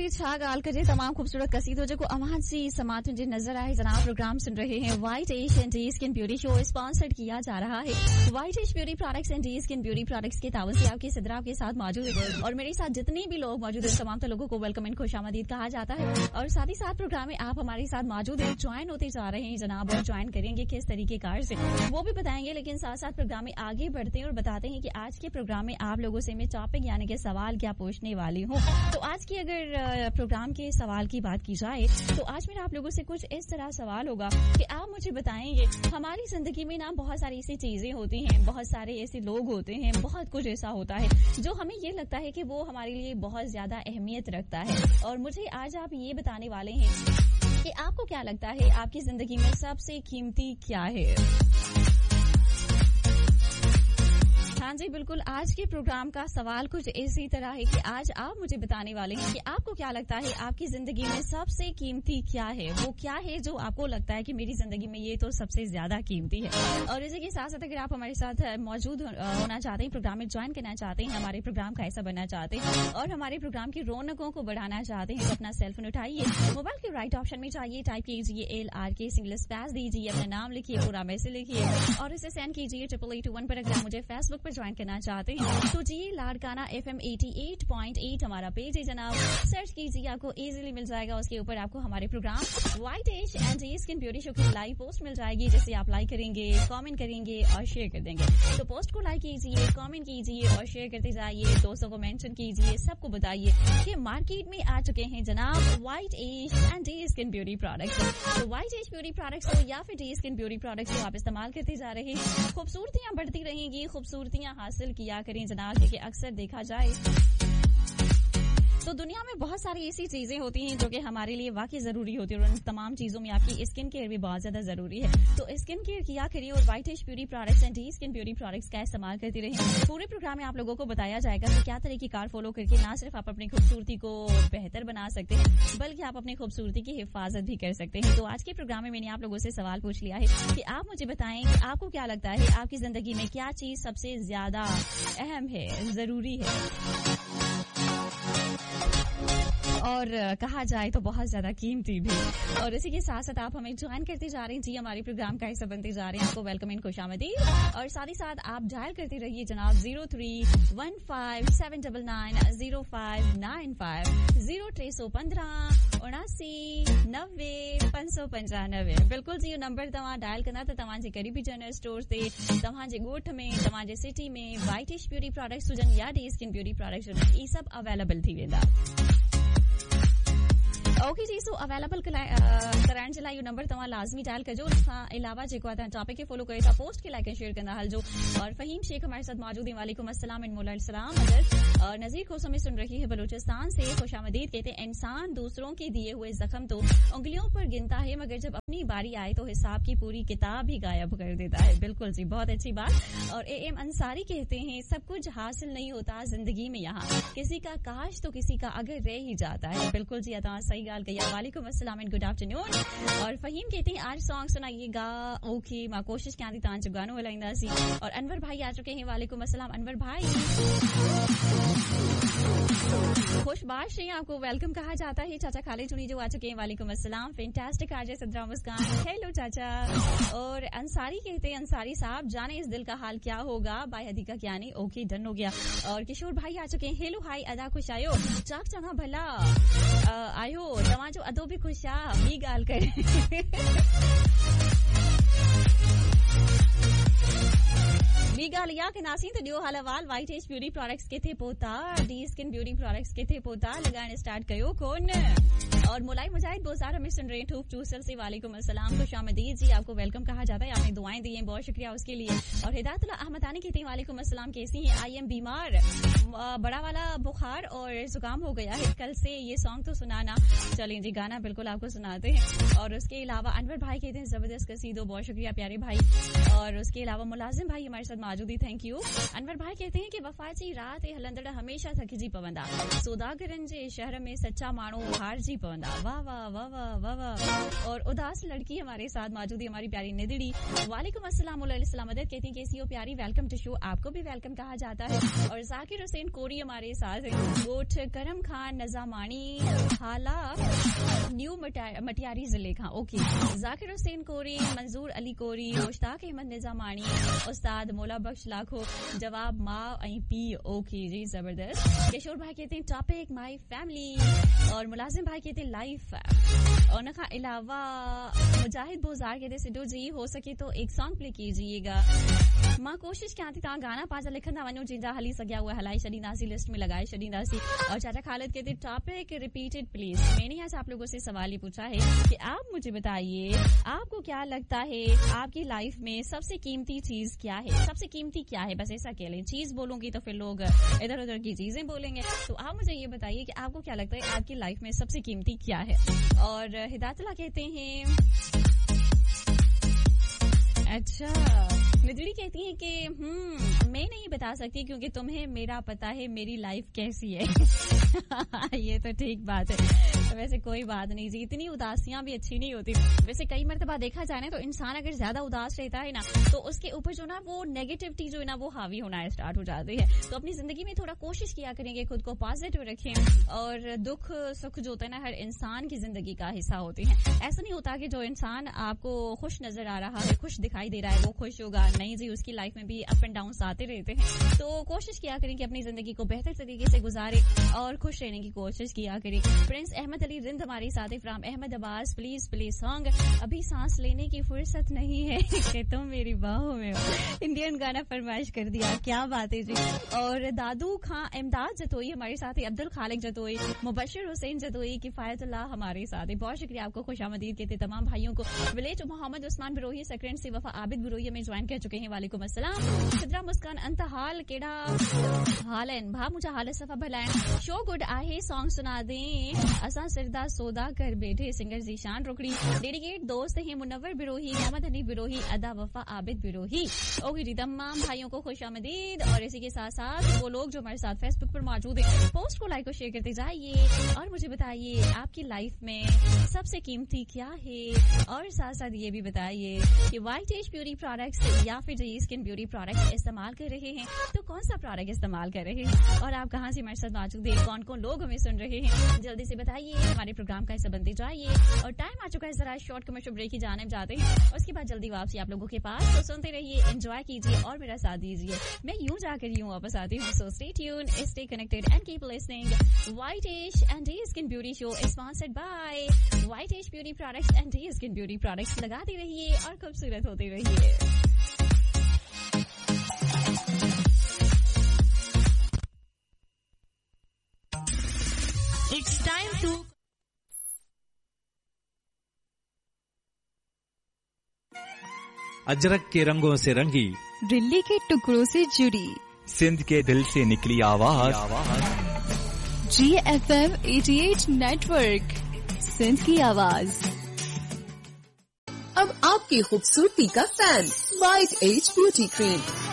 जी छा गाल करे तमाम खूबसूरत कसीदों जो आवाज सी समात जी नजर आए। जनाब प्रोग्राम सुन रहे हैं white ash and D skin beauty show sponsored किया जा रहा है white ash beauty products and D skin beauty products के तावन से आपके सिद्रा के साथ मौजूद है और मेरे साथ जितने भी लोग मौजूद हैं तमाम लोगों को वेलकम एंड खुशामदीद कहा जाता है। और साथ ही साथ प्रोग्राम में आप हमारे साथ मौजूद हैं, ज्वाइन होते जा रहे हैं जनाब, और ज्वाइन करेंगे किस तरीके कार से वो भी बताएंगे। लेकिन साथ साथ प्रोग्राम में आगे बढ़ते हैं और बताते हैं कि आज के प्रोग्राम में आप लोगों से मैं टॉपिक यानी कि सवाल क्या पूछने वाली हूँ। तो आज की अगर प्रोग्राम के सवाल की बात की जाए तो आज मेरा आप लोगों से कुछ इस तरह सवाल होगा कि आप मुझे बताएंगे हमारी जिंदगी में ना बहुत सारी ऐसी चीजें होती हैं, बहुत सारे ऐसे लोग होते हैं, बहुत कुछ ऐसा होता है जो हमें ये लगता है कि वो हमारे लिए बहुत ज्यादा अहमियत रखता है। और मुझे आज आप ये बताने वाले हैं कि आपको क्या लगता है आपकी जिंदगी में सबसे कीमती क्या है। हाँ जी बिल्कुल, आज के प्रोग्राम का सवाल कुछ इसी तरह है कि आज आप मुझे बताने वाले हैं कि आपको क्या लगता है आपकी जिंदगी में सबसे कीमती क्या है, वो क्या है जो आपको लगता है कि मेरी जिंदगी में ये तो सबसे ज्यादा कीमती है। और इसी के साथ साथ अगर आप हमारे साथ मौजूद होना चाहते हैं, प्रोग्राम में ज्वाइन करना चाहते हैं, हमारे प्रोग्राम का ऐसा बनना चाहते हैं और हमारे प्रोग्राम की रौनकों को बढ़ाना चाहते हैं तो अपना सेलफोन उठाइए, मोबाइल के राइट ऑप्शन में जाइए, टाइप कीजिए LRK सिंगल स्पेस दीजिए, अपना नाम लिखिए, पूरा मैसेज लिखिए और इसे सेंड कीजिए 8821 पर। अगर मुझे फेसबुक पर ज्वाइन करना चाहते हैं तो जी लाड़काना FM 88.8 हमारा पेज है जनाब, सर्च कीजिए, आपको इजीली मिल जाएगा। उसके ऊपर आपको हमारे programme white ash and D skin beauty show की लाइव पोस्ट मिल जाएगी, जिसे आप लाइक करेंगे, कमेंट करेंगे और शेयर कर देंगे। तो पोस्ट को लाइक कीजिए, कमेंट कीजिए और शेयर करते जाइए, दोस्तों को मेंशन कीजिए, सबको बताइए कि मार्केट में आ चुके हैं जनाब white ash and D skin beauty products. तो व्हाइट एश ब्यूटी प्रोडक्ट्स हो या फिर डी स्किन ब्यूटी प्रोडक्ट्स को आप इस्तेमाल करते जा रहे हैं, खूबसूरतियां बढ़ती रहेंगी, खूबसूरतियां हासिल किया करें जनाब, क्योंकि अक्सर देखा जाए तो दुनिया में बहुत सारी ऐसी चीजें होती हैं जो कि हमारे लिए वाकई जरूरी होती है और उन तमाम चीजों में आपकी स्किन केयर भी बहुत ज्यादा जरूरी है। तो स्किन केयर किया करिए और white ash beauty products and D skin beauty products का इस्तेमाल करते रहें। पूरे प्रोग्राम में आप लोगों को बताया जाएगा कि क्या तरीके कार फॉलो करके ना सिर्फ आप अपनी खूबसूरती को बेहतर बना सकते हैं बल्कि आप अपनी खूबसूरती की हिफाजत भी कर सकते हैं। तो आज के प्रोग्राम में मैंने आप लोगों से सवाल पूछ लिया है कि आप मुझे बताएं कि आपको क्या लगता है आपकी जिंदगी में क्या चीज सबसे ज्यादा अहम है, जरूरी है और कहा जाए तो बहुत ज्यादा कीमती भी। और इसी के साथ साथ आप हमें ज्वाइन करते जा रहे हैं जी, हमारे प्रोग्राम का हिस्सा बनते जा रहे हैं, आपको वेलकम एंड खुशामदीद। और साथ ही साथ आप डायल करते रहिए जनाब 0315705995 0315 बिल्कुल जी नंबर तव्हां डायल कंदा त तव्हांजे करीबी जनरल स्टोर ते, तव्हांजे ॻोठ में, तव्हांजे सिटी में व्हाइट एश ब्यूटी प्रोडक्ट्स हुजनि या डी स्किन ब्यूटी प्रोडक्ट्स हुजनि, ई सभु अवेलेबल थी वेंदा। ओके जी, सो अवेलेबल कराइण जे लाइ इहो नंबर तव्हां लाज़मी डायल कजो। उसखां अलावा जेको आहे तव्हां टॉपिक खे फॉलो करे था, पोस्ट के लाइक एंड शेयर कंदा हलजो। और फहीम शेख हमारे साथ मौजूद है, वालेकुम अस्सलाम एंड मोला सलाम। और नजीर कोसमी सुन रही है बलूचिस्तान से, खुशामदीद कहते हैं इंसान दूसरों के दिए हुए जख्म तो उंगलियों पर गिनता है मगर जब अपनी बारी आए तो हिसाब की पूरी किताब ही गायब कर देता है। बिल्कुल जी, बहुत अच्छी बात। और AM अंसारी कहते हैं सब कुछ हासिल नहीं होता जिंदगी में, यहाँ किसी का काश तो किसी का अगर रह ही जाता है। बिल्कुल जी, अता सही गाल कही। वालेकुम अस्सलाम एंड गुड आफ्टरनून। और फहीम कहते हैं आज सॉन्ग सुनाइएगा। ओके, मां कोशिश क्या थी तव्हांजो गानो हलाईंदासीं। और अनवर भाई आ चुके हैं, वालेकुम अस्सलाम अनवर भाई, खुशबाश रही, आपको वेलकम कहा जाता है। चाचा खालिद चुनी जो आ चुके हैं, वालेकुम अस्सलाम। फैंटास्टिक आरजे सदरा मुस्कान, हेलो चाचा। और अंसारी कहते हैं अंसारी साहब जाने इस दिल का हाल क्या होगा, बाय हदीका क्या नहीं। ओके डन हो गया। और किशोर भाई आ चुके हैं, हेलो हाई अदा खुश आयो, चाक चंगा भला आयो, तव्हांजो अदो बि खुश आ, ॿी ॻाल्हि करे ॿी ॻाल्हि इहा कि नासीं त ॾियो हाल अहवाल, व्हाइट एश ब्यूटी प्रोडक्ट्स किथे पहुता, डी स्किन ब्यूटी प्रोडक्ट्स किथे पहुता, लगाइण स्टार्ट कयो कोन। और मुलाई मुजाहिद बोसार हमें सुन रहे हैं ठूक चूसल से, वालेकुम अस्सलाम खुशामदीद जी, आपको वेलकम कहा जाता है, आपने दुआएं दी हैं, बहुत शुक्रिया उसके लिए। और हिदायतुल्लाह अहमदानी कहती हैं वालेकुम अस्सलाम, कैसी हैं, आई एम बीमार, बड़ा वाला बुखार और जुकाम हो गया है, कल से ये सॉन्ग तो सुनाना। चलें जी, गाना बिल्कुल आपको सुनाते हैं। और उसके अलावा अनवर भाई कहते हैं जबरदस्त कसीदो, बहुत शुक्रिया प्यारे भाई। और उसके अलावा मुलाजिम भाई हमारे साथ मौजूदी, थैंक यू। अनवर भाई कहते हैं कि वफाची रात हलंदड़ हमेशा थकिजी पवंदा, सौदागरन जे शहर में सच्चा माण्हू हारजी पवंदा। वाह वाह वाह वाह वाह वाह। और उदास लड़की हमारे साथ मौजूद है, हमारी प्यारी निधड़ी। वालेकुम अस्सलाम मदद कहती है कैसी हो प्यारी, वेलकम टू शो। आपको भी वेलकम कहा जाता है। और जाकिर हुसैन कोरी हमारे साथ है। गोठ करम खान नजामानी हाला न्यू मटियारी जिले का, ओके। जाकिर हुसैन कोरी, मंजूर अली कोरी, मुश्ताक अहमद निजामानी, उस्ताद मोला बख्श लाखो, जवाब माँ ऐं पी, ओके जी जबरदस्त। किशोर भाई कहते हैं टॉपिक माई फैमिली। और मुलाजिम भाई कहते हैं लाइफ। और उनका अलावा मुजाहिद बोजार कहते सिद्धू जी हो सके तो एक सॉन्ग प्ले कीजिएगा। मां कोशिश कयां थी तव्हां गाना पंहिंजा लिखंदा वञो, जिंजा हली सघिया उहे हलाई छॾींदासीं, लिस्ट में लगाए छॾींदासीं। और चाचा खालिद कहते टॉपिक रिपीटेड प्लीज। मैंने आज आप लोगों से सवाल ही पूछा है कि आप मुझे बताइए आपको क्या लगता है आपकी लाइफ में सबसे कीमती चीज क्या है? सबसे कीमती क्या है? बस ऐसा कह लें, चीज बोलूंगी तो फिर लोग इधर उधर की चीजें बोलेंगे, तो आप मुझे ये बताइए कि आपको क्या लगता है आपकी लाइफ में सबसे कीमती क्या है? और हिदायतुल्लाह कहते हैं अच्छा, निधड़ी कहती है कि मैं नहीं बता सकती क्योंकि तुम्हें मेरा पता है मेरी लाइफ कैसी है। ये तो ठीक बात है। तो वैसे कोई बात नहीं जी, इतनी उदासियां भी अच्छी नहीं होती। वैसे कई मर्तबा देखा जाए ना तो इंसान अगर ज्यादा उदास रहता है ना तो उसके ऊपर जो ना वो नेगेटिविटी जो है ना वो हावी होना स्टार्ट हो जाती है। तो अपनी जिंदगी में थोड़ा कोशिश किया करेंगे खुद को पॉजिटिव रखें। और दुख सुख जो होता है ना हर इंसान की जिंदगी का हिस्सा होते हैं। ऐसा नहीं होता कि जो इंसान आपको खुश नजर आ रहा है, खुश दिखाई दे रहा है, वो खुश होगा, नहीं जी, उसकी लाइफ में भी अप एंड डाउन आते रहते हैं। तो कोशिश किया करें कि अपनी जिंदगी को बेहतर तरीके से गुजारे और खुश रहने की कोशिश किया करें। प्रिंस अहमद अली रिंद हमारे साथ है from Ahmedabad, please play song. अभी सांस लेने की फुर्सत नहीं है कि तुम मेरी बाहों में हो। इंडियन गाना फरमाइश कर दिया, क्या बात है जी। और दादू खां इमदाद जतोई हमारे साथ है, अब्दुल खालिक जतोई, मुबशिर हुसैन जतोई, किफायतुल्लाह हमारे साथ है। बहुत शुक्रिया आपको, खुशामदीद कहते तमाम भाइयों को। विलेज मोहम्मद उस्मान बिरोही सेकंड से वफा आबिद बिरोही में ज्वाइन कर चुके हैं, वालेकुम अस्सलाम। सिद्रा मुस्कान अंत हाल केड़ा हाल है भा, मुझे हाल सफा भलाइन शो गुड आहे, सॉन्ग सुना दें असा सिरदा सौदा कर बैठे, सिंगर जीशान रोकड़ी। डेडिकेट दोस्त हैं मुनव्वर बिरोही, मोहम्मद हनीफ बिरोही, अदा वफा आबिद बिरोही। ओके जी, तमाम भाइयों को खुशामदीद। और इसी के साथ साथ वो लोग जो हमारे साथ फेसबुक पर मौजूद है, पोस्ट को लाइक और शेयर करते जाइए। और मुझे बताइए आपकी लाइफ में सबसे कीमती क्या है? और साथ साथ ये भी बताइए कि व्हाइट एज ब्यूटी प्रोडक्ट्स या फिर जी स्किन ब्यूटी प्रोडक्ट्स इस्तेमाल कर रहे हैं तो कौन सा प्रोडक्ट इस्तेमाल कर रहे हैं? और आप कहां से हमारे साथ मौजूद है, कौन कौन लोग हमें सुन रहे हैं, जल्दी से बताइए। हमारे प्रोग्राम का हिस्सा बनते जाइए। और टाइम आ चुका है जरा शॉर्ट कमर्शियल ब्रेक की जाने जाते हैं, उसके बाद जल्दी वापसी आप लोगों के पास। तो सुनते रहिए, एंजॉय कीजिए और मेरा साथ दीजिए। मैं यूं जाकर यूं वापस आती हूँ। So stay tune, stay connected and keep listening. White as and D skin beauty show is sponsored by white as beauty products and D skin beauty products. लगाते रहिए और खूबसूरत होते रहिए। It's time to अजरक के रंगों से रंगी, दिल्ली के टुकड़ों से जुड़ी, सिंध के दिल से निकली आवाज, GFM 88 नेटवर्क, सिंध की आवाज। अब आपकी खूबसूरती का fan white as beauty cream